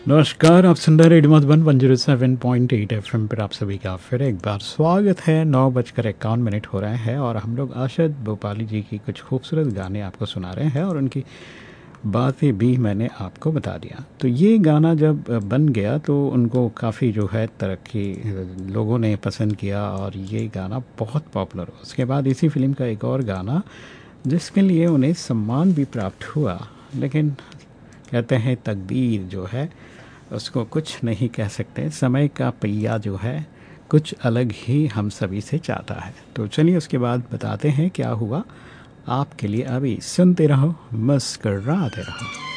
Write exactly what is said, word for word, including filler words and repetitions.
नमस्कार, आप सुन रहे radio Madhuban one zero seven point eight F M पर आप सभी का फिर एक बार स्वागत है। नौ बजकर इक्यावन मिनट हो रहे हैं और हम लोग आशद भोपाली जी की कुछ खूबसूरत गाने आपको सुना रहे हैं और उनकी बातें भी मैंने आपको बता दिया। तो ये गाना जब बन गया तो उनको काफ़ी जो है तरक्की लोगों ने पसंद किया और ये गाना बहुत पॉपुलर हुआ। उसके बाद इसी फिल्म का एक और गाना जिसके लिए उन्हें सम्मान भी प्राप्त हुआ, लेकिन कहते हैं तकदीर जो है उसको कुछ नहीं कह सकते। समय का पहिया जो है कुछ अलग ही हम सभी से चाहता है। तो चलिए उसके बाद बताते हैं क्या हुआ आपके लिए। अभी सुनते रहो, मुस्कराते रहो।